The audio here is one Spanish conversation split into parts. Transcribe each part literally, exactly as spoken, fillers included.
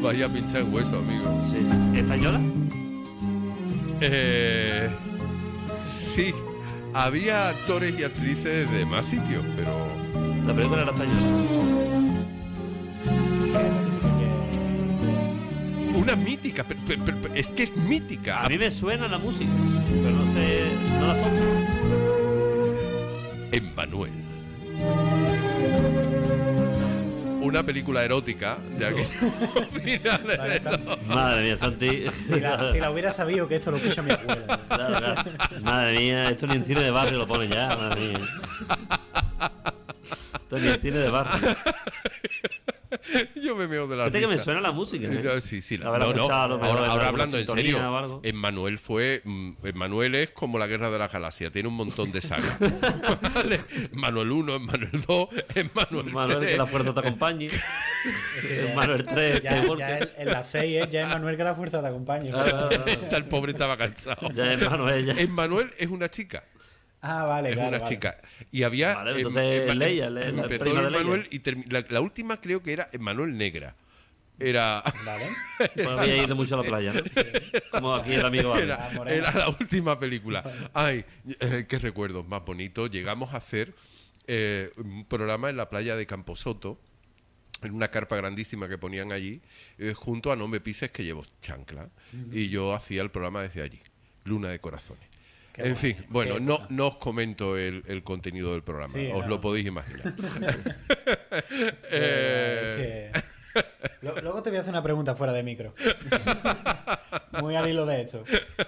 Vaya pincha en hueso, amigo. Sí. ¿Española? Eh, sí, había actores y actrices de más sitios, pero... La película era española. Una mítica, pero, pero, pero, es que es mítica. A mí me suena la música, pero no sé, no la asocio. Emmanuel. Una película erótica de aquellos finales Vale, de los- Madre mía, Santi. Si la, si la hubiera sabido que esto lo escucha mi abuela. Claro, claro. Madre mía, esto ni en cine de barrio lo ponen ya, madre mía. Esto ni en cine de barrio. Yo me meo de la Fíjate que me risa. suena la música, ¿eh? No, sí, sí, la, Habrá no, no. escuchado a lo mejor Ahora, en ahora alguna hablando en sintonía serio, o algo. Emmanuel fue mm, Emmanuel es como la Guerra de la Galaxia, tiene un montón de sagas. ¿Vale? Emmanuel uno, Emmanuel dos, Emmanuel Manuel, que tres. la fuerza te acompañe. Es que ya- Manuel tres, Ya, Skywalker. ya en, en las seis, ¿eh? Ya es Manuel que la fuerza te acompaña. Claro, claro, claro. Está el pobre estaba cansado. Ya es Manuel, ya. Emmanuel es una chica. Ah, vale, Es claro. una vale. chica. Y había. Vale, entonces Emma- Leia, la- la empezó prima de Emmanuel Leia. y termi- la, la última creo que era Emmanuel Negra. Era. Vale. Pues había ido mucho a la playa, ¿no? Como aquí el amigo Alex. Era, Ah, morena. era la última película. Ay, eh, qué recuerdos más bonitos. Llegamos a hacer eh, un programa en la playa de Camposoto, en una carpa grandísima que ponían allí, eh, junto a No me pises que llevo chancla. Y yo hacía el programa desde allí, Luna de Corazones. Qué en guay, fin, bueno, qué no, época. no os comento el, el contenido del programa, Sí, os no. lo podéis imaginar. Eh, Eh, es que- Lo- Luego te voy a hacer una pregunta fuera de micro. Muy al hilo de esto.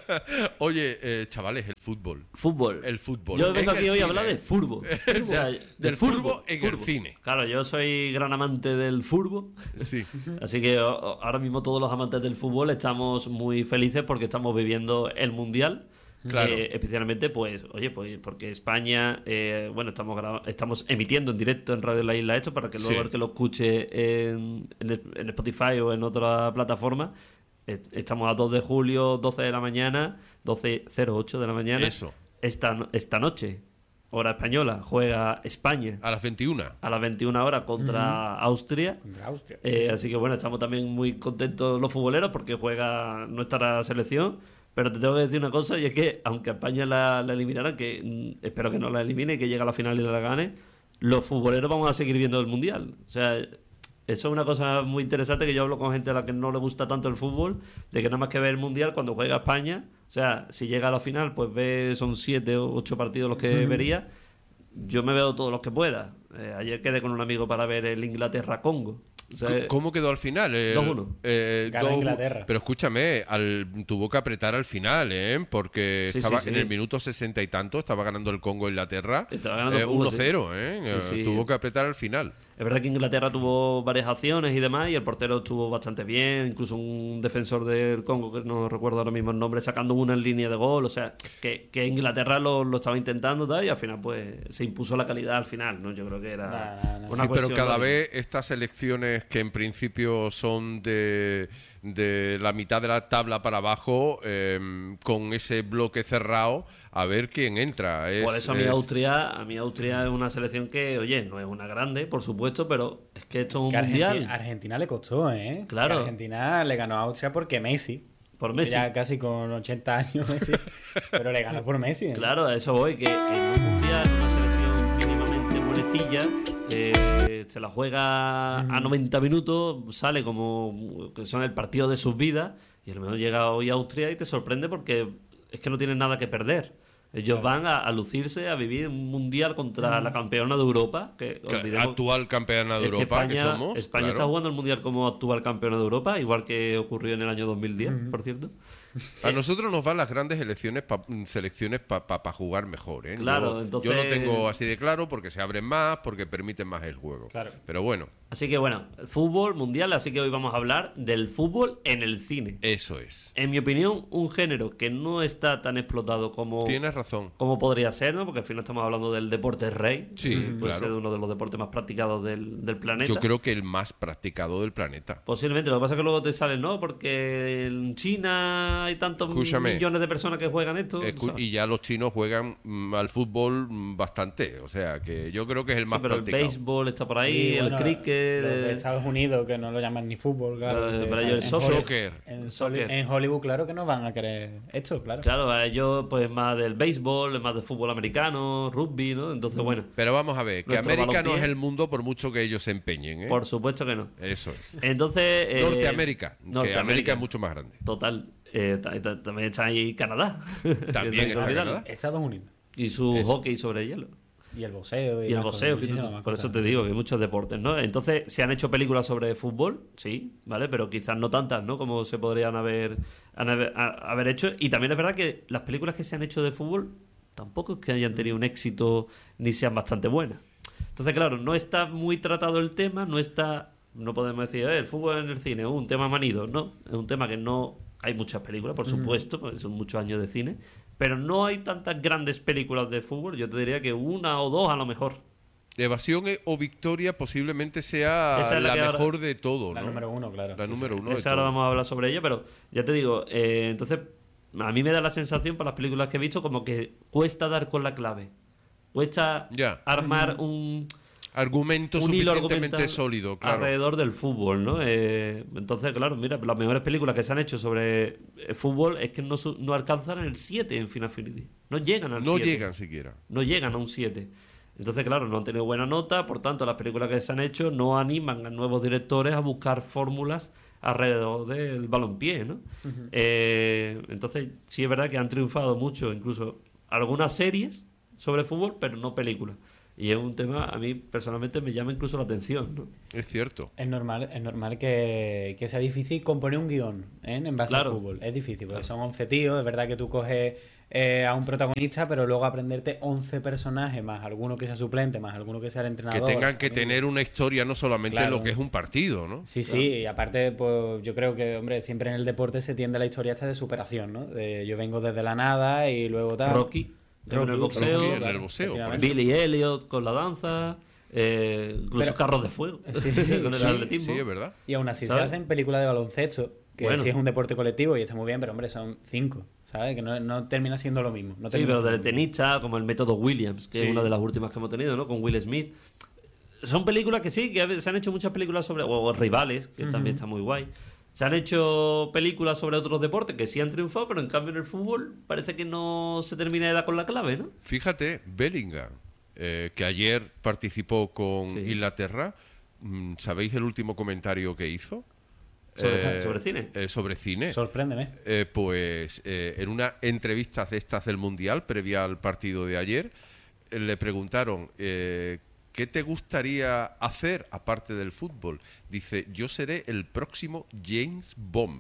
Oye, eh, chavales, el fútbol. Fútbol. El fútbol. Yo vengo En aquí el hoy a cine. hablar de fútbol. O sea, de Del fútbol en el cine. Claro, yo soy gran amante del fútbol. Sí. Así que o- o- ahora mismo todos los amantes del fútbol estamos muy felices porque estamos viviendo el Mundial. Claro. Eh, especialmente, pues, oye, pues porque España, eh, bueno, estamos graba- estamos emitiendo en directo en Radio La Isla esto para que luego Sí. el que lo escuche en, en, en Spotify o en otra plataforma. Eh, estamos a dos de julio, doce de la mañana, doce cero ocho de la mañana. Eso. Esta, no- esta noche, hora española, juega España A las veintiuna. a las veintiuna horas contra Austria. Contra Austria. Eh, así que bueno, estamos también muy contentos los futboleros porque juega nuestra selección. Pero te tengo que decir una cosa, y es que aunque a España la, la eliminaran, que mm, espero que no la elimine y que llegue a la final y la gane, los futboleros vamos a seguir viendo el Mundial. O sea, eso es una cosa muy interesante que yo hablo con gente a la que no le gusta tanto el fútbol, de que nada más que ver el Mundial cuando juega España. O sea, si llega a la final, pues ve, son siete o ocho partidos los que vería. Yo me veo todos los que pueda. Eh, ayer quedé con un amigo para ver el Inglaterra-Congo. O sea, C- ¿Cómo quedó al final? El- dos uno. eh, Gana dos- Inglaterra. Pero escúchame, al, tuvo que apretar al final, ¿eh? Porque Sí, estaba sí, sí. en el minuto sesenta y tanto, estaba ganando el Congo Inglaterra. Estaba ganando eh, Congo, uno sí. cero, ¿eh? Sí, Eh, sí. Tuvo que apretar al final. Es verdad que Inglaterra tuvo varias acciones y demás, y el portero estuvo bastante bien, incluso un defensor del Congo, que no recuerdo ahora mismo el nombre, sacando una en línea de gol. O sea, que, que Inglaterra lo, lo estaba intentando tal, y al final pues se impuso la calidad al final, ¿no? Yo creo que era Nah, nah, nah. una Sí, pero cuestión cada lógica. vez estas elecciones que en principio son de, de la mitad de la tabla para abajo, eh, con ese bloque cerrado, a ver quién entra. Es- Por eso a mí es- Austria, a mí Austria es una selección que, oye, no es una grande, por supuesto, pero es que esto es Que un mundial. Argentina, Argentina le costó, ¿eh? Claro. Que Argentina le ganó a Austria porque Messi. Por Messi. Ya casi con ochenta años Messi. Pero le ganó por Messi. ¿eh? Claro, a eso voy, que en un mundial una selección mínimamente buenecilla eh, se la juega a noventa minutos, sale como que son el partido de sus vidas, y a lo mejor llega hoy a Austria y te sorprende porque es que no tienen nada que perder. Ellos van a, a lucirse, a vivir un mundial contra la campeona de Europa, que Claro, olvidemos- actual campeona de es que Europa que, España, somos. España claro. está jugando el mundial como actual campeona de Europa, igual que ocurrió en el año dos mil diez, por cierto. A nosotros nos van las grandes elecciones pa- selecciones para pa, pa jugar mejor, ¿eh? Claro, yo, entonces- yo lo tengo así de claro porque se abren más, porque permiten más el juego. Claro. Pero bueno, Así que bueno, el fútbol mundial, así que hoy vamos a hablar del fútbol en el cine. eso es. En mi opinión, un género que no está tan explotado como, Tienes razón. como podría ser, ¿no? Porque al final estamos hablando del deporte rey. Sí, que puede claro. ser uno de los deportes más practicados del, del planeta. Yo creo que el más practicado del planeta. Posiblemente, lo que pasa es que luego te salen, ¿no? Porque en China China hay tantos Escúchame. millones de personas que juegan esto. Escu- ¿sabes? y ya los chinos juegan mm, al fútbol mm, bastante. O sea, que yo creo que es el Sí, más pero el practicado. béisbol está por ahí, Sí, el bueno, cricket. los de eh, Estados Unidos, que no lo llaman ni fútbol, claro. Claro, que, pero ¿sabes? ellos el En soccer. Hollywood- Soccer. En, Soccer. en Hollywood, claro que no van a querer esto, claro. Claro, a ellos pues más del béisbol, más del fútbol americano, rugby, ¿no? Entonces, bueno, Pero vamos a ver, que Nuestro América no balompié- es el mundo por mucho que ellos se empeñen, ¿eh? por supuesto que no. Eso es. Entonces... eh, Norteamérica, que Norteamérica. América es mucho más grande. Total. Eh, ta- ta- también está ahí Canadá. También Que no hay que está olvidarlo. Canadá. Estados Unidos. Y su Eso. hockey sobre hielo. Y el boxeo. Y, Y el más boxeo, cosas, fíjate muchísimas tú. más Por cosas. eso te digo que hay muchos deportes, ¿no? Entonces, se han hecho películas sobre fútbol, sí, ¿vale? Pero quizás no tantas, ¿no? Como se podrían haber, han haber, a- haber hecho. Y también es verdad que las películas que se han hecho de fútbol tampoco es que hayan tenido un éxito ni sean bastante buenas. Entonces, claro, no está muy tratado el tema, no está... No podemos decir, eh, el fútbol en el cine es un tema manido, no. Es un tema que no... Hay muchas películas, por supuesto, porque son muchos años de cine, pero no hay tantas grandes películas de fútbol. Yo te diría que una o dos a lo mejor. Evasión e- o Victoria posiblemente sea Esa es la la, que ahora- mejor de todo, La ¿no? número uno, claro. La Sí, número sí. uno de Esa ahora todo. vamos a hablar sobre ella, pero ya te digo, eh, entonces a mí me da la sensación por las películas que he visto como que cuesta dar con la clave. Cuesta Ya. armar un, Argumento un hilo suficientemente argumental sólido, claro. alrededor del fútbol, ¿no? Eh, entonces, claro, mira, las mejores películas que se han hecho sobre eh, fútbol es que no, su- no alcanzan el siete en Final Fantasy. No llegan al No siete. llegan siquiera. No llegan a un siete. Entonces, claro, no han tenido buena nota, por tanto, las películas que se han hecho no animan a nuevos directores a buscar fórmulas alrededor del balompié, ¿no? Eh, entonces, sí es verdad que han triunfado mucho, incluso algunas series sobre fútbol, pero no películas. Y es un tema, a mí personalmente me llama incluso la atención, ¿no? Es cierto. Es normal, es normal que, que sea difícil componer un guión, ¿eh? En base Claro. al fútbol. Es difícil, porque son once tíos. Es verdad que tú coges eh, a un protagonista, pero luego aprenderte once personajes, más alguno que sea suplente, más alguno que sea el Que entrenador. tengan que familia. tener una historia, no solamente Claro. lo que es un partido, ¿no? Sí, sí, y aparte, pues yo creo que, hombre, siempre en el deporte se tiende a la historia esta de superación, ¿no? De yo vengo desde la nada y luego tal. Rocky, en el boxeo, Rocky en el claro, boxeo, por efectivamente. Billy Elliot con la danza, eh, incluso Pero- carros de fuego Sí, con el sí, atletismo. Sí, es verdad. Y aún así ¿Sabes? se hacen películas de baloncesto, que Bueno. sí es un deporte colectivo y está muy bien, pero hombre, son cinco, ¿sabes? Que no, no termina siendo lo mismo. No Sí, termina pero siendo del lo mismo. tenista, como el método Williams, que Sí. es una de las últimas que hemos tenido, ¿no? Con Will Smith. Son películas que sí, que a veces se han hecho muchas películas sobre... O, o Rivales, que también está muy guay. Se han hecho películas sobre otros deportes que sí han triunfado, pero en cambio en el fútbol parece que no se termina de dar con la clave, ¿no? Fíjate, Bellingham, eh, que ayer participó con Sí. Inglaterra, mm, ¿sabéis el último comentario que hizo? Sobre- sobre cine. eh, sobre cine. Sorpréndeme. Eh, pues eh, en una entrevista de estas del Mundial, previa al partido de ayer, eh, le preguntaron, eh, ¿qué te gustaría hacer aparte del fútbol? Dice, yo seré el próximo James Bond.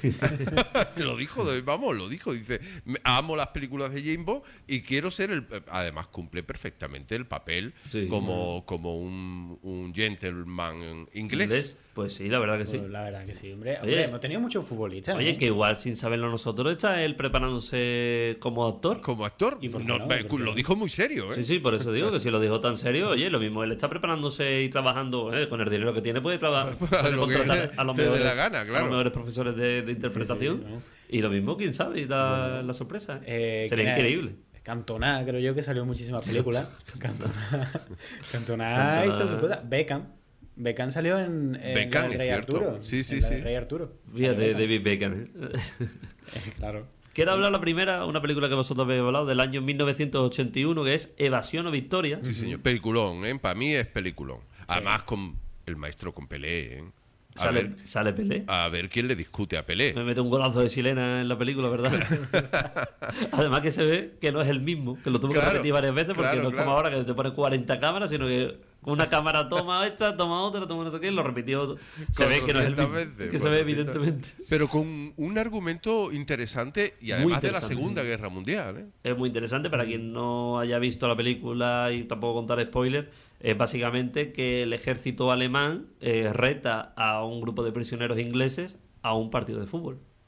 lo dijo, de- vamos, lo dijo. Dice, "Me- amo las películas de James Bond y quiero ser el... Además, cumple perfectamente el papel Sí. como, como un, un gentleman inglés. ¿Inglés? Pues sí, la verdad que sí. Pues la verdad que sí, hombre. Oye. Hombre, hemos tenido muchos futbolistas. Oye, ¿no? que igual sin saberlo nosotros está él preparándose como actor. Como actor, ¿Y por qué no, no? me- ¿Por qué lo no? dijo muy serio, ¿eh? Sí, sí, por eso digo que si lo dijo tan serio, oye, lo mismo, él está preparándose y trabajando, eh, con el dinero que tiene, puede trabajar A lo que contratar le- a los le dé mejores, la gana, a claro. los mejores profesores de, de interpretación. Sí, sí, ¿no? Y lo mismo, quién sabe, y da la sorpresa. Eh, Sería ¿quién es? increíble. Cantona, creo yo que salió en muchísimas películas. Cantona. Cantona Cantona. hizo su cosa. Beckham. Beckham salió en, en Beckham, la del es Rey cierto. Arturo. Sí, sí, en la del sí. Rey Arturo. Fíjate, Salió Beckham. David Beckham. ¿eh? Eh, claro. Quiero hablar la primera, una película que vosotros habéis hablado, del año mil novecientos ochenta y uno, que es Evasión o Victoria. Sí, señor. Peliculón, ¿eh? Para mí es peliculón. Además, con el maestro con Pelé, ¿eh? A, Sale, ver, sale Pelé. a ver quién le discute a Pelé. Me mete un golazo de chilena en la película, ¿verdad? Además que se ve que no es el mismo, que lo tuvo Claro, que repetir varias veces, porque claro, no es claro. como ahora que te pone cuarenta cámaras, sino que una cámara toma esta, toma otra, toma no sé qué, y lo repitió. Se ve que no es el mismo. cuatrocientas veces, Que se ve cuatrocientas. evidentemente. Pero con un argumento interesante y Muy además de la interesante. Segunda Guerra Mundial, ¿eh? Es muy interesante para quien no haya visto la película y tampoco contar spoilers. Es básicamente que el ejército alemán eh, reta a un grupo de prisioneros ingleses a un partido de fútbol.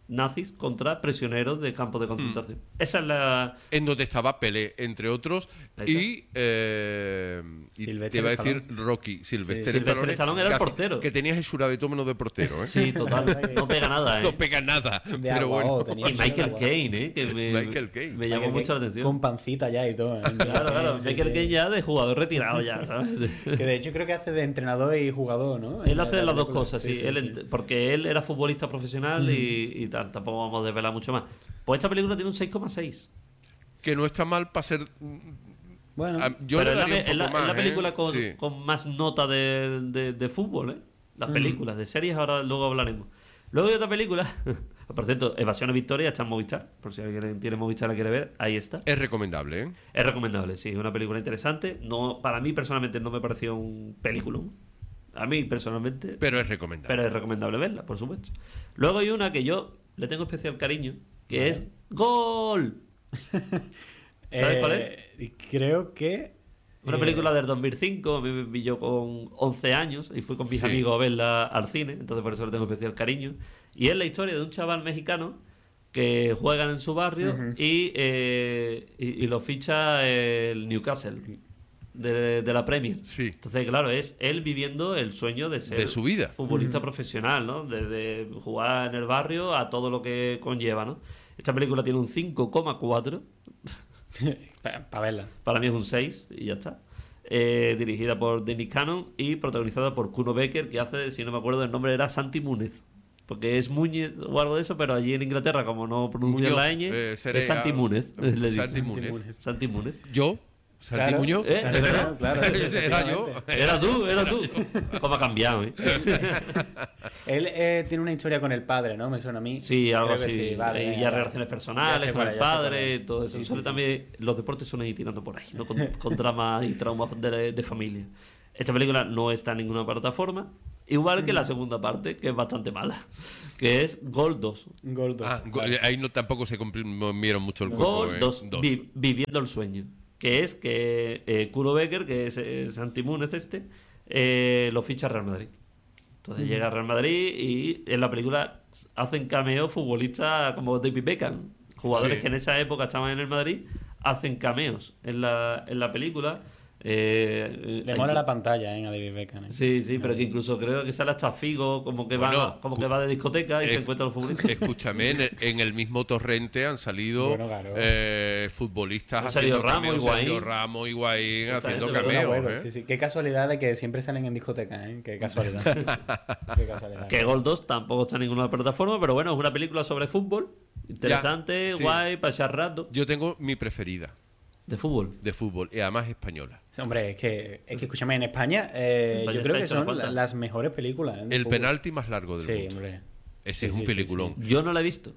nazis contra prisioneros de campos de concentración. Mm. Esa es la... En donde estaba Pelé, entre otros, y, eh, y te iba a decir Rocky, Silvestre sí. Silvestre Stallone era el portero. Que tenías el Surabeto menos de portero, ¿eh? Sí, total. No pega nada, ¿eh? No pega nada. De pero agua, bueno. Y Michael Caine, ¿eh? Que me, Michael Caine. me llamó Michael mucho la Caine atención. Con pancita ya y todo. ¿eh? Claro, claro. Sí, Michael sí. Caine ya de jugador retirado ya, ¿sabes? Que de hecho creo que hace de entrenador y jugador, ¿no? Él En hace la las dos película. cosas, sí. él, sí. Porque él era futbolista profesional y, y tal. Tampoco vamos a desvelar mucho más. Pues esta película tiene un seis coma seis. Que no está mal para ser... Bueno, Ah, yo Pero le es la, daría un es la- poco es la más, película ¿eh? con, Sí. con más nota de, de- de fútbol, ¿eh? Las Mm. películas, de series, ahora luego hablaremos. Luego hay otra película, por cierto, Evasión y Victoria, está en Movistar, por si alguien tiene Movistar la quiere ver, ahí está. Es recomendable, ¿eh? Es recomendable, sí, es una película interesante. No, para mí personalmente no me pareció un película. A mí personalmente, Pero es recomendable. pero es recomendable verla, por supuesto. Luego hay una que yo le tengo especial cariño, que Vale. es ¡Gol! ¿Sabes cuál es? Eh, creo que... Una eh, película del dos mil cinco, a mí me pilló con once años y fui con mis Sí. amigos a verla al cine, entonces por eso le tengo especial cariño. Y es la historia de un chaval mexicano que juegan en su barrio Ujú. y, eh, y, y lo ficha el Newcastle de, de la Premier. Sí. Entonces, claro, es él viviendo el sueño de ser De su vida. futbolista profesional, ¿no? De, de jugar en el barrio a todo lo que conlleva, ¿no? Esta película tiene un cinco coma cuatro. Para verla. Para mí es un seis y ya está. Eh, dirigida por Dennis Cannon y protagonizada por Kuno Becker, que hace, si no me acuerdo el nombre, era Santi Múnez. Porque es Múñez o algo de eso, pero allí en Inglaterra, como no pronuncian Muñoz, la ñ, eh, seré- es Santi Múnez. le dicen. Santi Múnez. Santi Múnez. Yo, Santi Claro. Muñoz. ¿Eh? ¿Es verdad? Claro, Ese era yo. Era tú, era tú. ¿Cómo ha cambiado, eh? Él eh, tiene una historia con el padre, ¿no? Me suena a mí. Sí, algo Creo que así. sí, vale, y ya, ya ya. relaciones Ya personales sé con cuál el es, ya sé cuál padre, es. todo eso. Sí, sí, Suele sí. también, los deportes suelen ir tirando por ahí, ¿no? Con, con dramas y traumas de, de familia. Esta película no está en ninguna plataforma, igual que la segunda parte, que es bastante mala, que es Gol dos. Gol dos. Ah, go- Vale. ahí no tampoco se comprimieron mucho el cuerpo. Gol eh. dos, Dos. vi- Viviendo el sueño. Que es que eh, Kuno Becker, que es, es Santi Múnez este, eh, lo ficha Real Madrid. Entonces llega a Real Madrid y en la película hacen cameo futbolistas como David Beckham. Jugadores Sí. que en esa época estaban en el Madrid hacen cameos en la, en la película. Eh, Le eh, mola hay- la pantalla, ¿eh? A David Beckham. ¿eh? Sí, sí, pero que incluso creo que sale hasta Figo, como que, Bueno, va, como que va de discoteca y eh, se encuentra los futbolistas. Escúchame, en el, en el mismo torrente han salido Bueno, claro. eh, futbolistas Ha salido haciendo Ramos, cameos, Higuaín. Sergio Ramos, Higuaín Esta haciendo gente, Bueno, cameos. bueno, ¿eh? sí, sí. Qué casualidad de que siempre salen en discoteca, ¿eh? Qué casualidad. Qué casualidad. Que Gol dos tampoco está en ninguna plataforma, pero bueno, es una película sobre fútbol. Interesante, Ya, sí. guay, para echar rato. Yo tengo mi preferida De fútbol. de fútbol, y además española. Hombre, es que, es que escúchame, en España, eh, España yo se creo ha que hecho la son falta. las mejores películas. ¿eh? de El fútbol. penalti más largo del Sí, mundo. hombre. Ese Sí, es un sí, sí, peliculón. Yo no la he visto.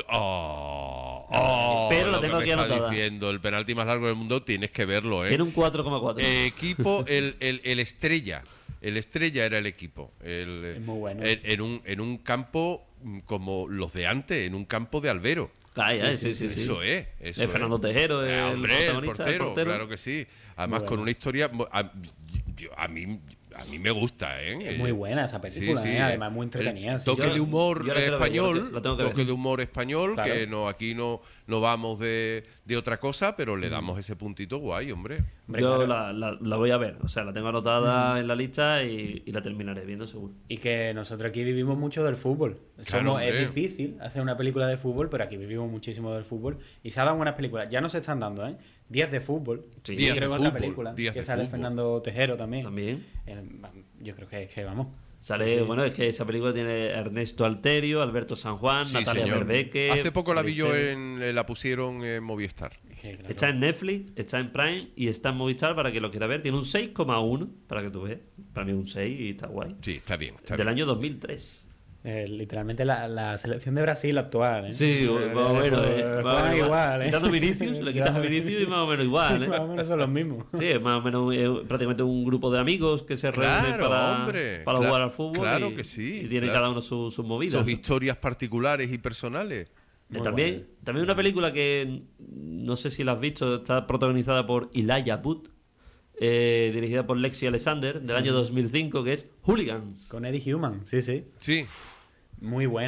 Oh, oh, Pero la lo que tengo me aquí estás anotada. diciendo, el penalti más largo del mundo, tienes que verlo, ¿eh? Tiene un cuatro coma cuatro. Eh, equipo, el, el, el estrella. El estrella era el equipo. El, Es muy bueno. En, en un, en un campo mm, como los de antes, en un campo de albero. Calla, eh, sí, sí, sí. Eso es. Eso Es Fernando Tejero, Eh, el hombre, el protagonista, el portero, portero. claro que sí. Además, Muy con bueno. una historia. mo- A, yo- a mí, a mí me gusta, ¿eh? Es muy buena esa película, Sí, sí, ¿eh? Además, muy entretenida. el sí. toque Yo- de humor yo la quiero ver, español, yo la tengo que toque ver. de humor español, Claro. que no aquí no, no vamos de, de otra cosa, pero le damos ese puntito guay, hombre. Hombre, Yo claro. la, la, la voy a ver. O sea, la tengo anotada en la lista y, y la terminaré viendo seguro. Y que nosotros aquí vivimos mucho del fútbol. Claro, Somos- es hombre. difícil hacer una película de fútbol, pero aquí vivimos muchísimo del fútbol. Y se dan buenas películas. Ya no se están dando, ¿eh? Días de fútbol. Sí. Días creo de que es la fútbol, película. días que de sale fútbol. Fernando Tejero también. También. Eh, yo creo que es que vamos. Sale, Sí, sí. bueno, es que esa película tiene Ernesto Alterio, Alberto San Juan, Sí, Natalia señor. Berbeque. Hace poco la vi yo Esther. en, eh, la pusieron en Movistar. Es que, claro. Está en Netflix, está en Prime y está en Movistar para que lo quiera ver. Tiene un seis coma uno para que tú veas. Para mí un seis y está guay. Sí, está bien. Está Del bien. año dos mil tres. Eh, literalmente la, la selección de Brasil actual, ¿eh? Sí, Eh, más o menos. eh, eh, juegan más o menos igual, ¿eh? Quitando Vinicius, le quitas a Vinicius y más o menos igual, ¿eh? Más o menos son los mismos. Sí, es más o menos eh, prácticamente un grupo de amigos que se reúnen Claro, para, hombre. para Cla- jugar al fútbol. claro y, que sí, Y tiene claro. cada uno sus su movidas. Sus historias particulares y personales. Eh, Muy también, guay. también una película que no sé si la has visto, está protagonizada por Elijah Wood, eh, dirigida por Lexi Alexander, del año dos mil cinco, que es Hooligans. Con Eddie Human, sí, sí. Sí. Muy buena.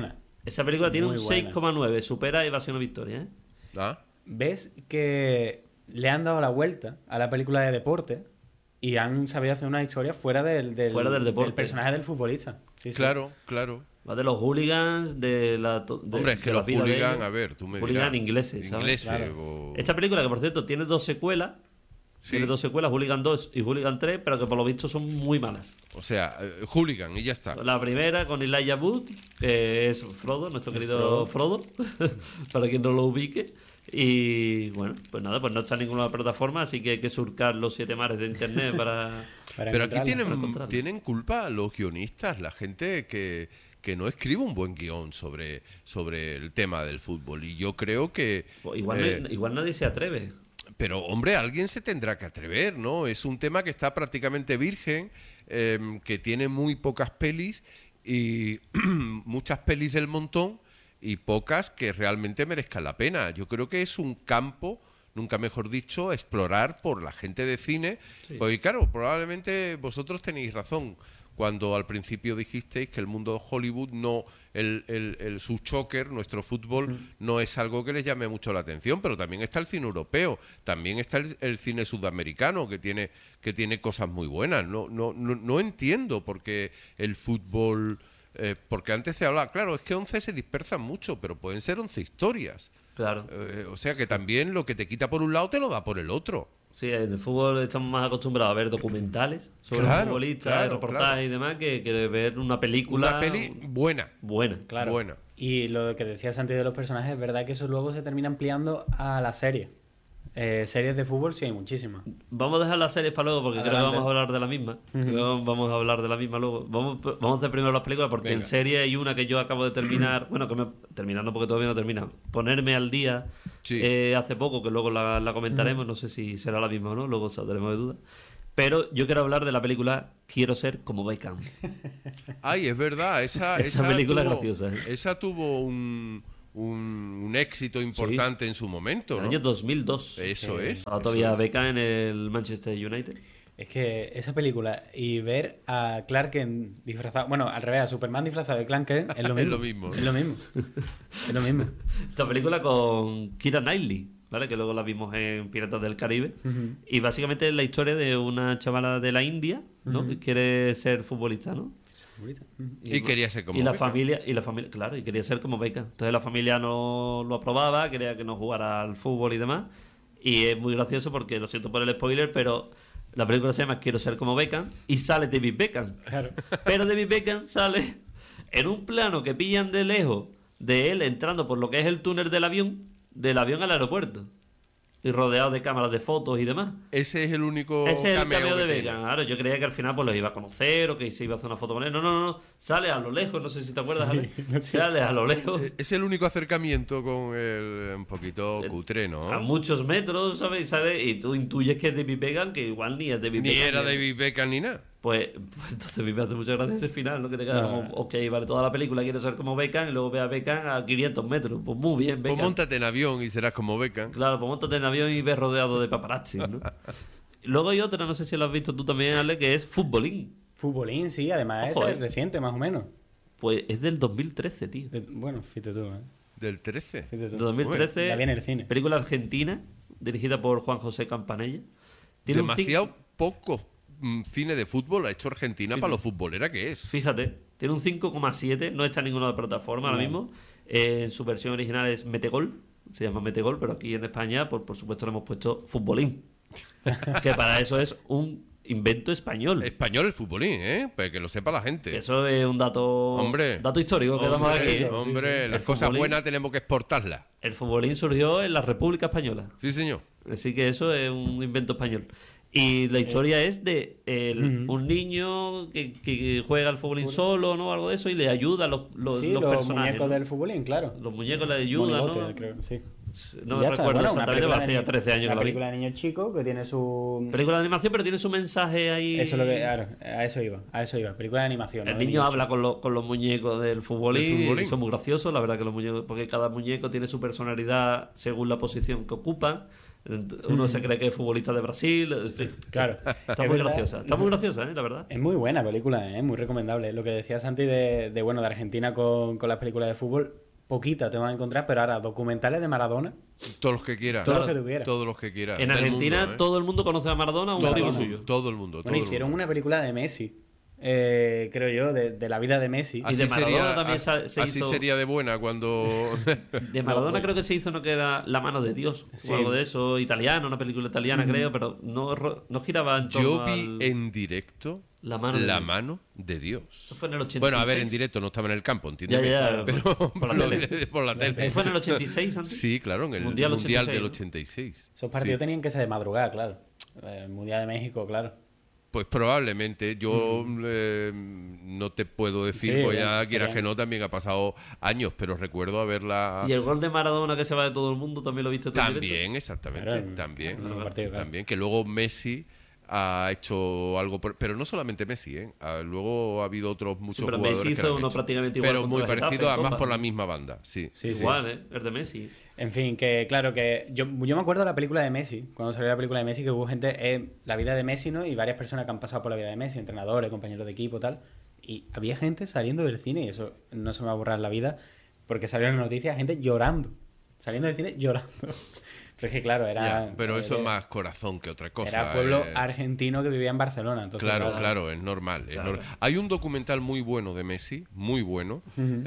Esa película tiene Muy un buena. seis coma nueve, supera Evasión o Victoria, ¿eh? Ah, ¿Ves que le han dado la vuelta a la película de deporte y han sabido hacer una historia fuera del, del, Fuera del deporte. personaje del futbolista? Sí, sí. claro, claro. Va de los hooligans, de la... to- de- Hombre, es que de la los vida de hooligan, ellos. a ver, tú me Hooligan dirás. ingleses, ¿sabes? Ingleses, Claro. o- Esta película, que por cierto tiene dos secuelas, Sí. tiene dos secuelas, Hooligan dos y Hooligan tres, pero que por lo visto son muy malas. O sea, eh, hooligan y ya está. La primera con Elijah Wood, que es Frodo, nuestro querido Frodo, para quien no lo ubique. Y bueno, pues nada, pues no está en ninguna plataforma, así que hay que surcar los siete mares de internet para... Para Pero aquí encontrarla. tienen, para encontrarla. tienen culpa los guionistas, la gente que, que no escribe un buen guión sobre, sobre el tema del fútbol. Y yo creo que... Pues igual, eh, no- igual nadie se atreve. Pero, hombre, alguien se tendrá que atrever, ¿no? Es un tema que está prácticamente virgen, eh, que tiene muy pocas pelis y muchas pelis del montón y pocas que realmente merezcan la pena. Yo creo que es un campo, nunca mejor dicho, a explorar por la gente de cine. Sí. Porque, claro, probablemente vosotros tenéis razón cuando al principio dijisteis que el mundo de Hollywood no, el, el, el su choker, nuestro fútbol, no es algo que les llame mucho la atención, pero también está el cine europeo, también está el, el cine sudamericano que tiene, que tiene cosas muy buenas. No, no, no, no entiendo por qué el fútbol, eh, porque antes se hablaba, claro, es que once se dispersan mucho, pero pueden ser once historias. Claro. Eh, o sea que también lo que te quita por un lado te lo da por el otro. Sí, en el fútbol estamos más acostumbrados a ver documentales sobre Claro, los futbolistas, claro, reportajes claro. y demás, que, que de ver una película Una peli buena. buena. Claro. Buena. Y lo que decías antes de los personajes, es verdad que eso luego se termina ampliando a la serie. Eh, series de fútbol sí hay muchísimas. Vamos a dejar las series para luego porque creo que Adelante. vamos a hablar de la misma. Creo que vamos a hablar de la misma luego. Vamos, vamos a hacer primero las películas porque Venga. en serie hay una que yo acabo de terminar. Bueno, que me, terminando porque todavía no termina. Ponerme al día Sí. eh, hace poco, que luego la, la comentaremos. No sé si será la misma o no, luego saldremos de duda. Pero yo quiero hablar de la película Quiero ser como Beckham. Ay, es verdad, esa, Esa película es tuvo, graciosa, ¿eh? Esa tuvo un, un, un éxito importante en su momento, En el ¿no? año dos mil dos. Eso es. Estaba eso todavía es. Beckham en el Manchester United. Es que esa película y ver a Clark Kent disfrazado, bueno, al revés, a Superman disfrazado de Clark Kent es lo Es mismo. lo mismo. Es lo mismo. Es lo mismo. Esta película con Keira Knightley, ¿vale? Que luego la vimos en Piratas del Caribe. Ujú. Y básicamente es la historia de una chavala de la India, ¿no? Que quiere ser futbolista, ¿no? Y quería ser como y la Beckham. familia y la familia claro, y quería ser como Beckham. Entonces la familia no lo aprobaba, quería que no jugara al fútbol y demás. Y es muy gracioso porque, lo siento por el spoiler, pero la película se llama Quiero ser como Beckham y sale David Beckham. Claro. Pero David Beckham sale en un plano que pillan de lejos de él entrando por lo que es el túnel del avión, del avión al aeropuerto. Y rodeado de cámaras de fotos y demás. Ese es el único Ese es el cameo cameo que de tiene. Beckham. Claro, yo creía que al final pues los iba a conocer o que se iba a hacer una foto con él. No, no, no, no. Sale a lo lejos, no sé si te acuerdas, Sí, Ale. no sé. Sale a lo lejos, Eh, Es el único acercamiento con el un poquito Eh, cutre, a ¿no? muchos metros, ¿sabes? Y, sale, y tú intuyes que es David Beckham, que igual ni es David Ni Beckham. era ni es- David Beckham ni nada. Pues, pues entonces a mí me hace mucha gracia ese final, ¿no? Que te queda No. como, ok, vale, toda la película quiero ser como Beckham y luego ve a Beckham a quinientos metros. Pues muy bien, Pues Beckham. móntate en avión y serás como Beckham. Claro, pues montate en el avión y ves rodeado de paparazzi, ¿no? Luego hay otra, no sé si la has visto tú también, Ale, que es Futbolín. Futbolín, sí, además Ojo, ese eh. es reciente, más o menos. Pues es del dos mil trece, tío. De- bueno, fíjate tú, ¿eh? Del trece. Fíjate De tú. dos mil trece. La vi en el cine. Película argentina, dirigida por Juan José Campanella. Tiene un Demasiado cin- poco mm, cine de fútbol ha hecho Argentina Sí, para sí. lo futbolera que es. Fíjate, tiene un cinco coma siete, no está en ninguna plataforma ahora No. mismo. Eh, en su versión original es Metegol, se llama Metegol, pero aquí en España, por, por supuesto, le hemos puesto Futbolín. Que para eso es un invento español. Español el futbolín, ¿eh? Para que lo sepa la Que gente. eso es un dato, Hombre. dato histórico que damos Hombre, aquí. ¿eh? hombre, Sí, sí. las El cosas futbolín- buenas tenemos que exportarlas. El futbolín surgió en la República Española. Sí, señor. Así que eso es un invento español. Y la historia es de el- un niño que, que juega al futbolín solo, ¿no? Algo de eso, y le ayuda a los, los, sí, los los, personajes. muñecos ¿no? del futbolín, claro. Los muñecos le ayudan, Monigote, ¿no? creo, sí. No Y me ya está. recuerdo Bueno, una exactamente, película pero de hacía niño- trece años que una la vi. película de niño chico que tiene su... Película de animación, pero tiene su mensaje ahí. Eso es lo que... Claro, a eso iba, a eso iba. Película de animación. El ¿no? De niño niño habla con, los- con los muñecos del futbolín, Del futbolín. y son muy graciosos, la verdad que los muñecos, porque cada muñeco tiene su personalidad según la posición que ocupan. Uno se cree que es futbolista de Brasil, en fin. Claro. Está Es muy verdad. graciosa, está muy graciosa, ¿eh? La verdad. Es muy buena película, ¿eh? Muy recomendable. Lo que decía Santi de, de, bueno, de Argentina con, con las películas de fútbol, poquita te vas a encontrar, pero ahora documentales de Maradona, Todos los que quieras. todos los que tú quieras. Todos los que quieras. En del Argentina mundo, ¿eh? todo el mundo conoce a Maradona, un todo amigo el suyo. mundo, todo el mundo. Bueno, todo el hicieron mundo. una película de Messi, eh, creo yo, de, de la vida de Messi. Y de Maradona también a- se- se así hizo- sería de buena cuando... De Maradona creo que se hizo uno que era La mano de Dios Sí. o algo de eso, italiano, una película italiana creo, pero no, ro- no giraba en torno Yo vi al- en directo La mano de La Dios. mano de Dios. Eso fue en el ochenta y seis. Bueno, a ver, en directo no estaba en el campo, entiéndeme. Ya, ya, pero por- por la lo tele. vi por la tele. ¿Eso fue en el ochenta y seis, Santi? Sí, claro, en el Mundial Mundial, ochenta y seis, del ¿no? ochenta y seis. Esos partidos Sí. tenían que ser de madrugada, claro. El Mundial de México, claro. Pues probablemente. Yo eh, no te puedo decir, Sí, pues bien, ya quieras serían- que no, también ha pasado años, pero recuerdo haberla... Y el gol de Maradona que se va de todo el mundo también lo viste tú en directo? También, exactamente, Claro, también. en un partido, claro. También, que luego Messi ha hecho algo, por- pero no solamente Messi, ¿eh? Ah, luego ha habido otros muchos pero jugadores Messi que hizo lo han uno hecho. prácticamente igual pero contra muy el Getafe, parecido, en además Copa. por la misma banda, sí. Sí, sí. Igual, ¿eh? El de Messi. En fin, que claro, que yo, yo me acuerdo de la película de Messi, cuando salió la película de Messi, que hubo gente, eh, la vida de Messi, ¿no? Y varias personas que han pasado por la vida de Messi, entrenadores, compañeros de equipo, tal. Y había gente saliendo del cine, y eso no se me va a borrar en la vida, porque salió en las noticias gente llorando, saliendo del cine llorando. Pero es que claro, era... Ya, pero eso era- es más corazón que otra cosa. Era pueblo eh. argentino que vivía en Barcelona. Entonces, Claro, claro, es normal, es Claro. normal. Hay un documental muy bueno de Messi, muy bueno,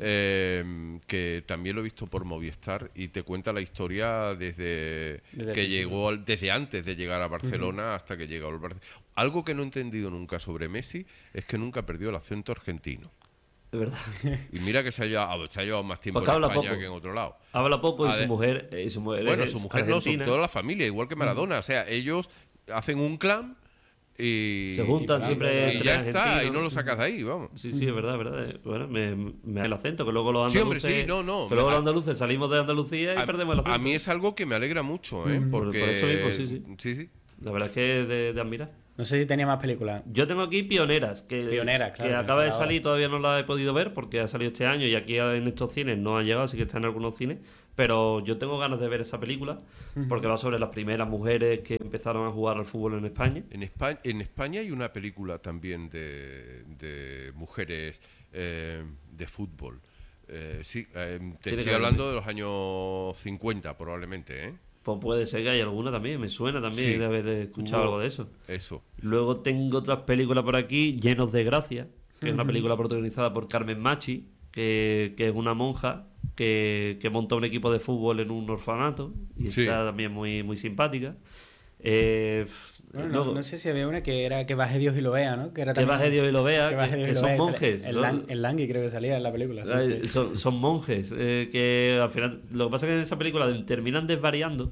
eh, que también lo he visto por Movistar y te cuenta la historia desde, Desde el que principio. llegó, al- desde antes de llegar a Barcelona hasta que llegó al Barcelona. Algo que no he entendido nunca sobre Messi es que nunca perdió el acento argentino. De verdad. Y mira que se ha llevado, se ha llevado más tiempo Porque en habla España poco. que en otro lado. Habla poco y A su ver. mujer, eh, y su mujer Bueno, es su mujer no, son argentina. toda la familia, igual que Maradona. O sea, ellos hacen un clan y... Se juntan y- siempre Y entre ya está, argentinos. y no lo sacas de ahí, vamos. Sí, sí, es verdad, es verdad. Eh, Bueno, me, me da el acento, que luego los Sí, andaluces... hombre, sí, no, no. Que luego A- los andaluces salimos de Andalucía y A, perdemos el acento. a mí es algo que me alegra mucho, ¿eh? Por- Porque... por eso mismo, sí, sí. Sí, sí. La verdad es que es de, de admirar. No sé si tenía más películas. Yo tengo aquí Pioneras, que, Pioneras, claro, que que acaba de sale salir, ahora. todavía no la he podido ver porque ha salido este año y aquí en estos cines no ha llegado, así que está en algunos cines. Pero yo tengo ganas de ver esa película porque va sobre las primeras mujeres que empezaron a jugar al fútbol en España. En España, en España hay una película también de, de mujeres eh, de fútbol. Eh, sí, eh, te Tiene estoy que hablando haber. de los años cincuenta, probablemente, ¿eh? Pues puede ser que haya alguna también, me suena también Sí. de haber escuchado Hubo- algo de eso. Eso. Luego tengo otras películas por aquí, Llenos de Gracia, que es una película protagonizada por Carmen Machi, que, que es una monja que, que monta un equipo de fútbol en un orfanato y Sí. está también muy, muy simpática. Eh, Bueno, no, luego, no sé si había una que era Que baje Dios y lo vea, ¿no? Que era que también- baje Dios y lo vea, Que que, baje Dios que y lo son vea, monjes. El, son- Lang- el Langui creo que salía en la película. sí, Ay, sí. Son, son monjes eh, que al final lo que pasa es que en esa película terminan desvariando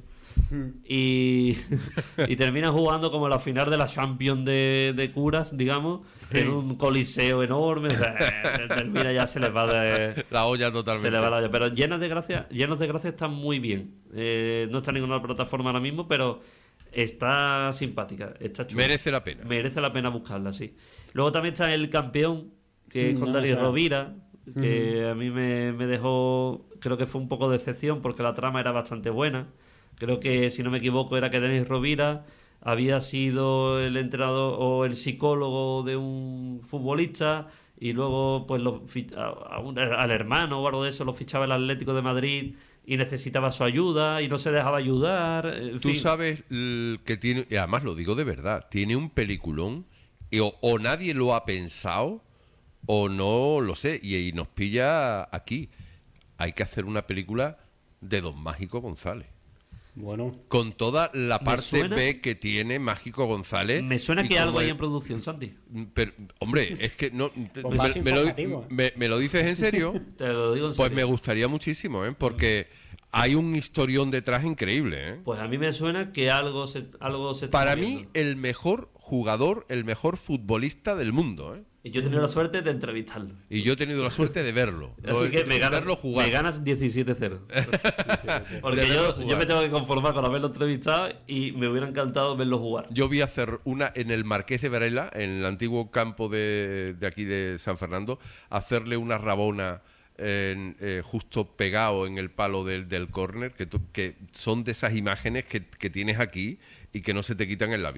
y, y terminan jugando como la final de la Champions de, de curas, digamos, en un coliseo enorme. O sea, eh, termina ya se les va de, La olla se totalmente. les va la olla. Pero llenas de gracia, llenos de gracia están muy bien. Eh, no está en ninguna plataforma ahora mismo, pero está simpática, está chula. Merece la pena. Merece la pena buscarla, sí. Luego también está El Campeón, que es Mm, con no me Dani suena. Rovira, que a mí me, me dejó, creo que fue un poco de decepción porque la trama era bastante buena. Creo que, si no me equivoco, era que Denis Rovira había sido el entrenador o el psicólogo de un futbolista y luego pues lo, fi- a- a un- al hermano o algo de eso lo fichaba el Atlético de Madrid y necesitaba su ayuda y no se dejaba ayudar. En Tú fin. sabes l- que tiene, y además lo digo de verdad, tiene un peliculón y o, o nadie lo ha pensado o no lo sé y, y nos pilla aquí. Hay que hacer una película de Don Mágico González. Bueno, Con toda la Me parte suena- B que tiene Mágico González. Me suena y que algo como hay es- en producción, Santi. Pero, hombre, es que no. Pues más me, me lo, informativo. me- me lo dices en serio? Te lo digo en Pues serio. me gustaría muchísimo, ¿eh? Porque hay un historión detrás increíble, ¿eh? Pues a mí me suena que algo se, algo se está Para moviendo. mí, el mejor jugador, el mejor futbolista del mundo, ¿eh? Y yo he tenido la suerte de entrevistarlo. Y yo he tenido la suerte de verlo. Así que me ganas, verlo jugar. me ganas diecisiete cero. Porque De verlo yo, jugar. yo me tengo que conformar con haberlo entrevistado y me hubiera encantado verlo jugar. Yo vi hacer una en el Marqués de Varela, en el antiguo campo de, de aquí de San Fernando, hacerle una rabona en, eh, justo pegado en el palo del, del córner, que, tú- que son de esas imágenes que, que tienes aquí y que no se te quitan en la vida.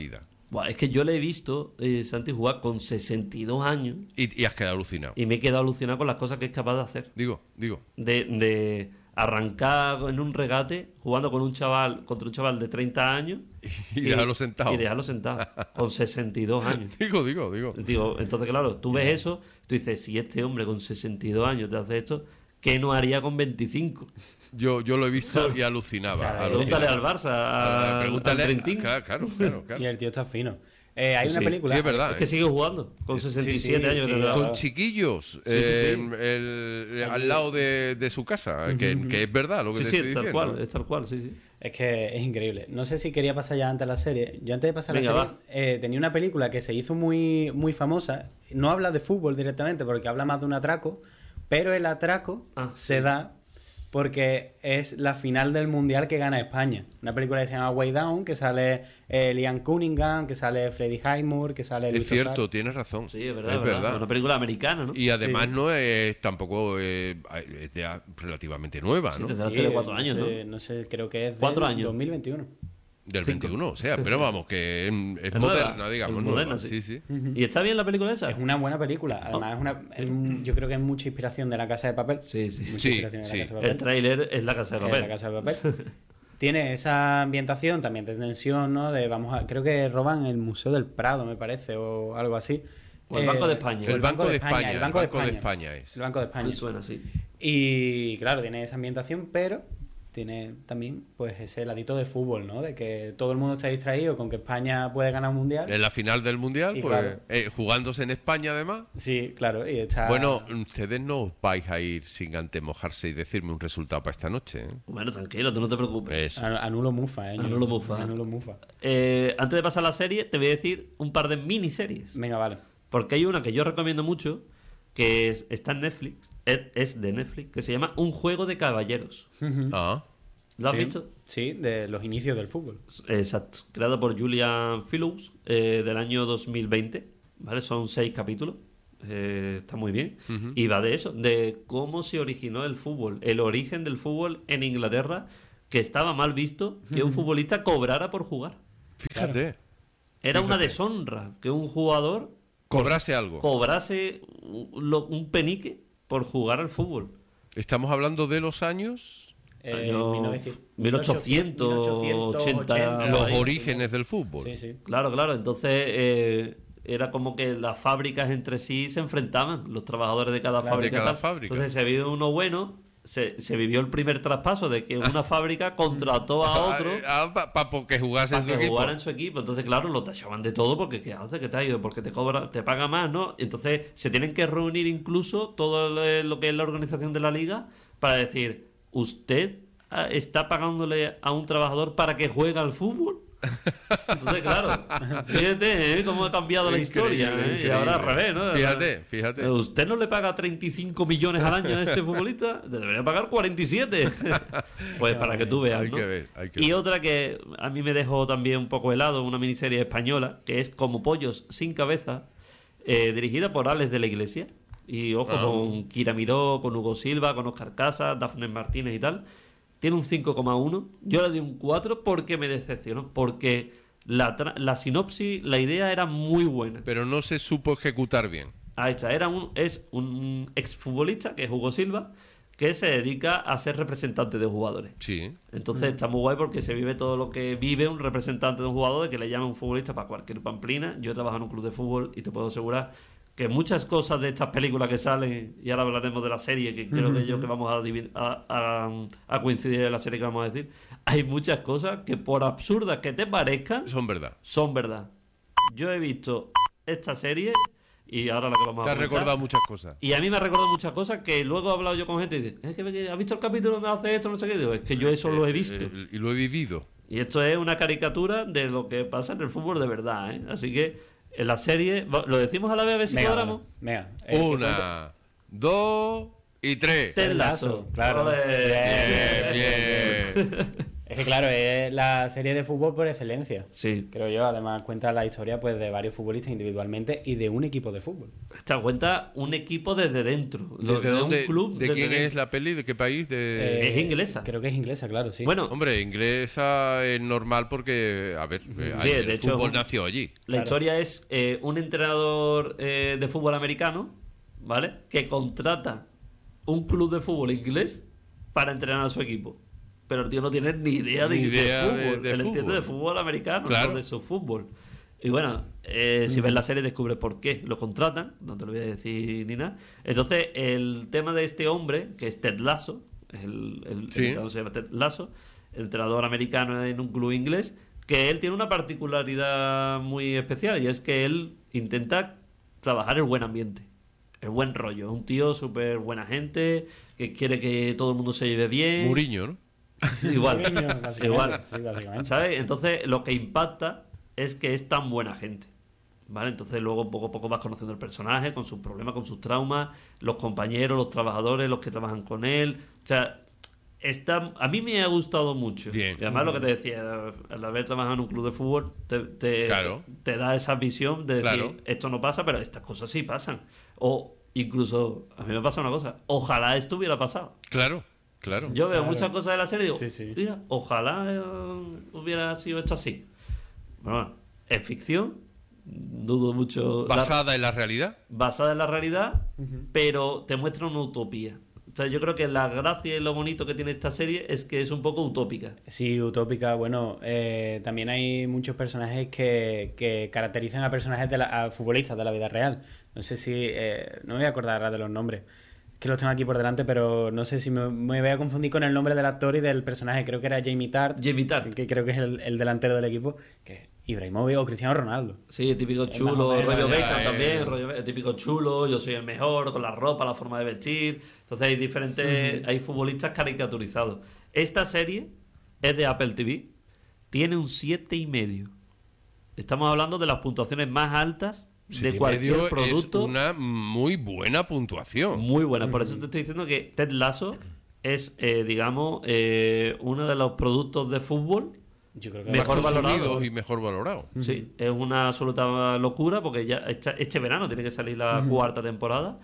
Buah, es que yo le he visto, eh, Santi, jugar con sesenta y dos años Y, y has quedado alucinado. y me he quedado alucinado con las cosas que es capaz de hacer. Digo, digo. De, de arrancar en un regate jugando con un chaval contra un chaval de treinta años Y dejarlo sentado. Y dejarlo sentado con sesenta y dos años. Digo, digo, digo. Digo, entonces, claro, tú ves eso, tú dices, si este hombre con sesenta y dos años te hace esto, ¿qué no haría con veinticinco? Yo, yo lo he visto y alucinaba. Claro, alucinaba. Pregúntale al Barça, a, Pregúntale al Dream Team. Claro, claro, claro. claro. Y el tío está fino. Eh, hay una Sí, película. Sí, es verdad. Es que ¿eh? sigue jugando con sesenta y siete sí, años. sí, de edad. Con chiquillos sí, eh, sí. el- al lado de, de su casa, que, que es verdad lo que Sí, te sí, estoy tal diciendo. cual, es tal cual, sí, sí. Es que es increíble. No sé si quería pasar ya antes a la serie. Yo antes de pasar a Venga, la va. serie eh, tenía una película que se hizo muy, muy famosa. No habla de fútbol directamente porque habla más de un atraco, pero el atraco Ah, se sí. da porque es la final del Mundial que gana España. Una película que se llama Way Down, que sale eh, Liam Cunningham, que sale Freddie Highmore, que sale... Es Luis cierto, Tosar. tienes razón. Sí, es verdad, Es verdad. verdad. Una película americana, ¿no? Y además Sí. no es tampoco eh, es de a- relativamente nueva, Sí, ¿no? desde hace cuatro años, no ¿no? sé, no sé, creo que es Cuatro del años. dos mil veintiuno. Del Cinco. veintiuno, o sea, pero vamos, que es, es Es nueva, moderna, digamos. es nueva. moderna, sí. sí, sí. ¿Y está bien la película esa? Es una buena película. Además, es una, es un- yo creo que es mucha inspiración de La Casa de Papel. Sí, sí. Mucha Sí, inspiración de sí. La Casa de Papel. El tráiler es La Casa de Eh, Papel. La Casa de Papel. Tiene esa ambientación también de tensión, ¿no? De vamos a, creo que roban el Museo del Prado, me parece, o algo así. O el Banco de España. o El Banco de España, El Banco de España. España es. El Banco de España. Me suena así. Y claro, tiene esa ambientación, pero tiene también pues ese ladito de fútbol, ¿no? De que todo el mundo está distraído con que España puede ganar un mundial. En la final del Mundial, Y pues claro. eh, jugándose en España además. Sí, claro, y está... Bueno, ustedes no os vais a ir sin antes mojarse y decirme un resultado para esta noche. ¿eh? Bueno, tranquilo, tú no te preocupes. Eso. Anu- Anulo Mufa, ¿eh? Anulo Mufa. Anulo Mufa. Eh, antes de pasar a la serie, te voy a decir un par de miniseries. Venga, vale. Porque hay una que yo recomiendo mucho, que es- está en Netflix, es, es de Netflix, que se llama Un juego de caballeros. Ah, ¿Lo has Sí, visto? Sí, de los inicios del fútbol. Exacto. Creado por Julian Fellows eh, del año dos mil veinte. ¿Vale? Son seis capítulos. Eh, está muy bien. Y va de eso, de cómo se originó el fútbol, el origen del fútbol en Inglaterra, que estaba mal visto que un futbolista cobrara por jugar. fíjate. Era una Fíjate. deshonra que un jugador Cobrase algo. cobrase un, lo- un penique por jugar al fútbol. Estamos hablando de los años, Eh, Año mil novecientos mil ochocientos ochenta. los ahí. orígenes del fútbol. Sí, sí. Claro, claro. Entonces eh, era como que las fábricas entre sí se enfrentaban, los trabajadores de cada Claro, fábrica. de cada tal. fábrica. Entonces se vio uno bueno, se, se vivió el primer traspaso de que una fábrica contrató a otro para que jugase para en su que equipo. jugara en su equipo. Entonces, claro, lo tachaban de todo porque ¿qué hace? ¿Qué te ha ido? Porque te cobra, te paga más, ¿no? Entonces se tienen que reunir incluso todo lo- lo que es la organización de la liga para decir, ¿usted ah, está pagándole a un trabajador para que juegue al fútbol? Entonces, claro, fíjate ¿eh? cómo ha cambiado la Increíble, historia. ¿eh? Y increíble. ahora al revés, ¿no? Fíjate, fíjate. ¿Usted no le paga treinta y cinco millones al año a este futbolista? Debería pagar cuarenta y siete. Pues para que tú veas, Hay ¿no? que ver, hay que Y ver. otra que a mí me dejó también un poco helado, una miniserie española, que es Como pollos sin cabeza, eh, dirigida por Alex de la Iglesia. Y ojo, Ah. con Kira Miró, con Hugo Silva, con Oscar Casas, Dafne Martínez y tal. Tiene un cinco coma uno. Yo le di un cuatro porque me decepcionó. Porque la, tra- la sinopsis, la idea era muy buena. Pero no se supo ejecutar bien. Ahí está, era un, es un exfutbolista, que es Hugo Silva, que se dedica a ser representante de jugadores. Sí. Entonces está muy guay porque se vive todo lo que vive un representante de un jugador, de que le llaman un futbolista para cualquier pamplina. Yo he trabajado en un club de fútbol y te puedo asegurar que muchas cosas de estas películas que salen, y ahora hablaremos de la serie, que creo que yo que vamos a, adivin- a, a- a coincidir en la serie que vamos a decir, hay muchas cosas que por absurdas que te parezcan, Son verdad. son verdad. Yo he visto esta serie y ahora la que vamos Te a has comentar, recordado muchas cosas. y a mí me ha recordado muchas cosas que luego he hablado yo con gente y dice, es que ¿has visto el capítulo donde hace esto? No sé qué. Digo, es que yo eso lo he visto. Eh, eh, y lo he vivido. Y esto es una caricatura de lo que pasa en el fútbol de verdad, ¿eh? Así que en la serie, ¿lo decimos a la vez a ver si Venga, cuadramos? vale. Venga. eh, que cuente- Una, dos y tres. Ted Lasso. Claro. Ole. Bien, bien. Es Es que claro, es la serie de fútbol por excelencia. Sí. Creo yo, además cuenta la historia pues de varios futbolistas individualmente y de un equipo de fútbol. Te das cuenta un equipo desde dentro. lo- ¿Desde de dónde- un club ¿De desde quién dentro. es la peli? ¿De qué país? De... Eh, Es inglesa. Creo que es inglesa, claro, sí. Bueno, Hombre, inglesa es normal porque, a ver, eh, Sí, el de hecho, fútbol un- nació allí. la Claro. historia es eh, un entrenador eh, de fútbol americano, ¿vale? Que contrata un club de fútbol inglés para entrenar a su equipo. Pero el tío no tiene ni idea de, Ni de idea de- fútbol. de Él entiende fútbol. de fútbol americano, Claro. no de su fútbol. Y bueno, eh, si ves la serie descubres por qué lo contratan, no te lo voy a decir ni nada. Entonces, el tema de este hombre, que es Ted Lasso, el, el, el Sí. entrenador se llama Ted Lasso, el entrenador americano en un club inglés, que él tiene una particularidad muy especial y es que él intenta trabajar el buen ambiente, el buen rollo. Es un tío súper buena gente, que quiere que todo el mundo se lleve bien. Muriño, ¿no? Igual, Mourinho, básicamente, igual. sí, básicamente. ¿Sabes? Entonces, lo que impacta es que es tan buena gente. ¿Vale? Entonces, luego poco a poco vas conociendo el personaje, con sus problemas, con sus traumas, los compañeros, los trabajadores, los que trabajan con él. O sea, está, a mí me ha gustado mucho. Bien. Y además, lo que te decía, al haber trabajado en un club de fútbol, te, te, Claro. te da esa visión de decir, Claro. esto no pasa, pero estas cosas sí pasan. O incluso, a mí me pasa una cosa, ojalá esto hubiera pasado. Claro, claro. Yo veo Claro. muchas cosas de la serie y digo, Sí, sí. mira, ojalá eh, hubiera sido esto así. Bueno, es ficción, dudo mucho. la- Basada en la realidad. basada en la realidad, pero te muestra una utopía. O sea, yo creo que la gracia y lo bonito que tiene esta serie es que es un poco utópica. Sí, utópica. Bueno, eh, también hay muchos personajes que, que caracterizan a personajes de la, a futbolistas de la vida real. No sé si... eh, no me voy a acordar ahora de los nombres. Que los tengo aquí por delante, pero no sé si me, me voy a confundir con el nombre del actor y del personaje. Creo que era Jamie Tart. Jamie Tart. Que, que creo que es el, el delantero del equipo. Que es Ibrahimovic o Cristiano Ronaldo. Sí, típico más o chulo, menos, rollo ya, Beckham eh. también, rollo Be- típico chulo, yo soy el mejor, con la ropa, la forma de vestir. Entonces hay diferentes, hay futbolistas caricaturizados. Esta serie es de Apple T V, tiene un siete y medio. Estamos hablando de las puntuaciones más altas Siete de y cualquier medio producto. Es una muy buena puntuación. Muy buena. Por eso te estoy diciendo que Ted Lasso es, eh, digamos, eh, uno de los productos de fútbol. Yo creo que Mejor Más valorado. consumidos y mejor valorado. Sí, es una absoluta locura porque ya esta- este verano tiene que salir la cuarta temporada.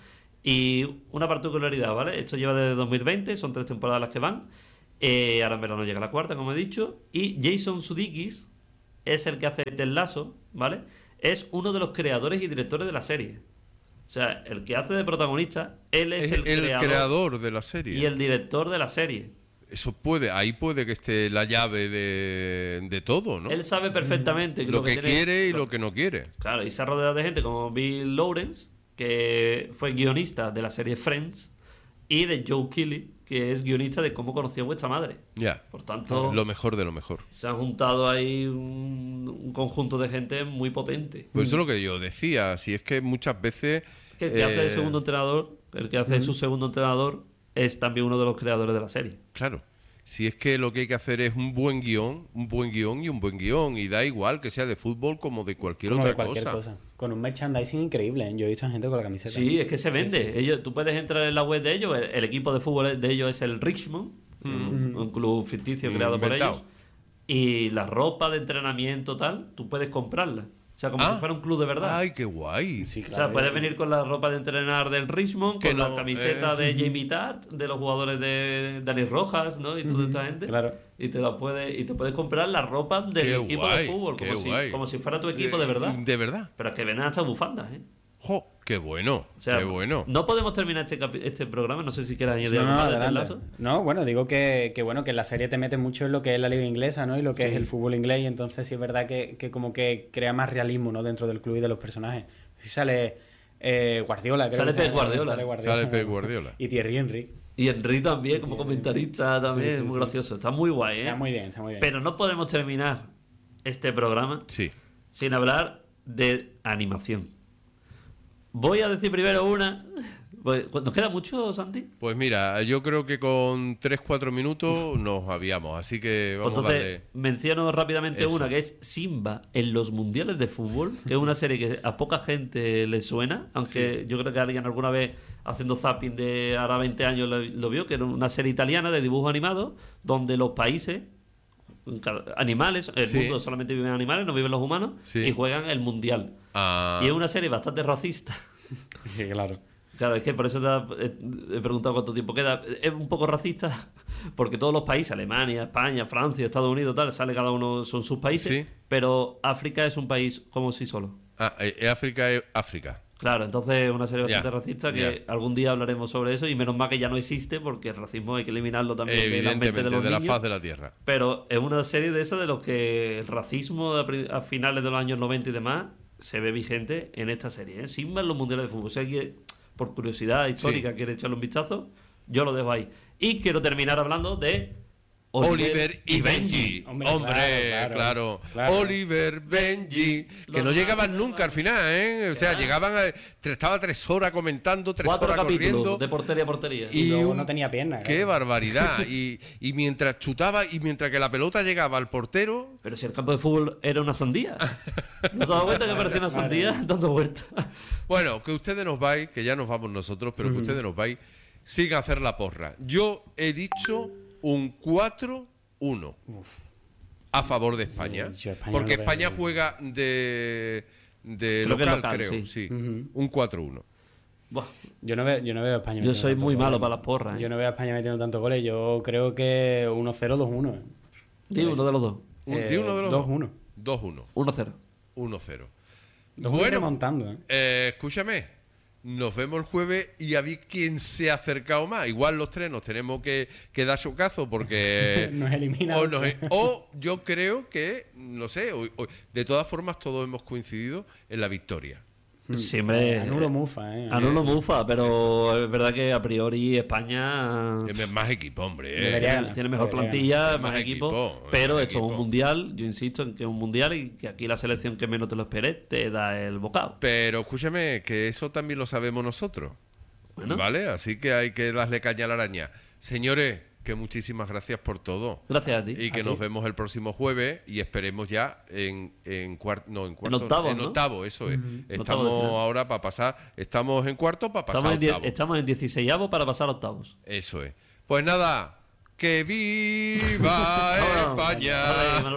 Y una particularidad, ¿vale? Esto lleva desde dos mil veinte, son tres temporadas las que van. Eh, ahora en verano llega la cuarta, como he dicho. Y Jason Sudeikis es el que hace Ted Lasso, ¿vale? Es uno de los creadores y directores de la serie. O sea, el que hace de protagonista, él es, Es el, el, creador, creador de la serie. y el director de la serie. Eso puede, ahí puede que esté la llave de, de todo, ¿no? Él sabe perfectamente lo que tiene- quiere y lo que no quiere. Claro, y se ha rodeado de gente como Bill Lawrence, que fue guionista de la serie Friends, y de Joe Keery, que es guionista de Cómo conocí a vuestra madre. Ya. Por tanto, Lo mejor de lo mejor. se han juntado ahí un, un conjunto de gente muy potente. Pues eso es lo que yo decía. Si es que muchas veces. Es que el que hace de eh, segundo entrenador, el que hace de su segundo entrenador, es también uno de los creadores de la serie. Claro. Si es que lo que hay que hacer es un buen guión, un buen guión y un buen guión. Y da igual que sea de fútbol como de cualquier como otra de cualquier cosa. cosa. Con un merchandising increíble, ¿eh? Yo he visto a gente con la camiseta. Sí, es que se vende. Ellos, tú puedes entrar en la web de ellos. El, el equipo de fútbol de ellos es el Richmond, un, un club ficticio Mm, creado por inventado. ellos. Y la ropa de entrenamiento tal, tú puedes comprarla. O sea, como Ah. si fuera un club de verdad. Ay, qué guay. Sí, O sea, claro. puedes venir con la ropa de entrenar del Richmond, Que con no, la camiseta eh, de Jamie Tart, de los jugadores de Dani Rojas, ¿no? Y toda esta gente. Claro. Y te la puedes, y te puedes comprar la ropa del Qué equipo guay, de fútbol, qué como si, guay. como si fuera tu equipo de verdad. De verdad. Pero es que ven hasta bufandas, ¿eh? Jo, qué bueno. O sea, qué bueno. no podemos terminar este, capi- este programa, no sé si quieras añadir No, algo no, más de Ted adelante. Lasso. No, bueno, digo que, que bueno que la serie te mete mucho en lo que es la liga inglesa, ¿no? Y lo que es el fútbol inglés, y entonces sí es verdad que, que como que crea más realismo, ¿no? Dentro del club y de los personajes. Sí sale eh, Guardiola, creo Sale que se Pep llama, Guardiola. Sale Guardiola. Sale Pep Guardiola. Y Thierry Henry. Y Henry también, como comentarista, también, Sí, sí, es muy sí. gracioso. Está muy guay, ¿eh? Está muy bien, está muy bien. Pero no podemos terminar este programa Sí. sin hablar de animación. Voy a decir primero una. Pues, ¿nos queda mucho, Santi? Pues mira, yo creo que con tres cuatro minutos nos habíamos, así que Pues vamos a entonces, darle. menciono rápidamente Eso. una que es Simba en los mundiales de fútbol, que es una serie que a poca gente le suena, aunque yo creo que alguien alguna vez haciendo zapping de ahora veinte años lo, lo vio, que era una serie italiana de dibujo animado, donde los países animales, el Sí. mundo solamente viven animales, no viven los humanos, Sí. y juegan el Mundial. Ah, Y es una serie bastante racista. Sí, claro. Claro, es que por eso te he, he preguntado cuánto tiempo queda. Es un poco racista porque todos los países, Alemania, España, Francia, Estados Unidos, tal, sale cada uno, son sus países, Sí. pero África es un país como sí solo. ah, eh, África es África. Claro, entonces es una serie Ya, bastante racista que ya. algún día hablaremos sobre eso y menos mal que ya no existe porque el racismo hay que eliminarlo también de la Evidentemente, mente de de, los la niños. faz de la tierra. Pero es una serie de esas de los que el racismo de a pri- a finales de los años noventa y demás se ve vigente en esta serie. ¿eh? Sin ver los mundiales de fútbol. Si alguien, por curiosidad histórica, Sí. quiere echarle un vistazo, yo lo dejo ahí. Y quiero terminar hablando de Oliver y Benji. Hombre, Hombre, claro, claro, claro. Oliver, Benji. Que Los no llegaban malos, nunca al final, ¿eh? O sea, llegaban a, tre- estaba tres horas comentando, tres cuatro horas capítulos corriendo. de portería a portería. Y luego un- no tenía piernas. ¡Qué claro. barbaridad! Y, y mientras chutaba y mientras que la pelota llegaba al portero, Pero si el campo de fútbol era una sandía. ¿No te has dado cuenta que parecía una sandía dando vueltas? bueno, que ustedes nos vais, que ya nos vamos nosotros, pero que ustedes nos vais sin hacer la porra. Yo he dicho un cuatro uno a favor de España. Sí, yo España porque lo veo España bien. juega de, de Creo que local, local, creo. sí. Sí, Ujú. un cuatro uno. Buah, Yo no veo, yo no veo a España. Yo metiendo soy tantos muy malo goles. para las porras. ¿eh? Yo no veo a España metiendo tantos goles. Yo creo que uno cero, dos uno. Di uno de los dos. Un- Eh, di uno de los dos uno. dos uno. uno cero. uno cero. Dos uno Bueno, remontando. ¿eh? eh, escúchame. Nos vemos el jueves y a ver quién se ha acercado más. Igual los tres nos tenemos que, que dar socazo porque... Nos elimina o, mucho. nos- o yo creo que, no sé, o- o- de todas formas todos hemos coincidido en la victoria. Siempre. Anulo mufa, ¿eh? Anulo mufa, pero es verdad que a priori España Es más equipo, hombre. ¿eh? Debería tiene, ganar, tiene mejor debería plantilla, ganar. más Más equipo, equipo, pero más esto es un equipo. mundial. Yo insisto en que es un mundial y que aquí la selección que menos te lo esperes te da el bocado. Pero escúchame, que eso también lo sabemos nosotros. Bueno. ¿Vale? Así que hay que darle caña a la araña. Señores, que muchísimas gracias por todo. Gracias a ti. Y que A nos ti. vemos el próximo jueves y esperemos ya en, en cuarto, no, en cuarto, octavos, en ¿no? octavo, eso es. Octavos de Estamos final. ahora para pasar, estamos en cuarto para pasar Estamos a en, die- octavo. estamos en dieciseisavos para pasar a octavos. Eso es. Pues nada, que viva Vámonos. España. Vale,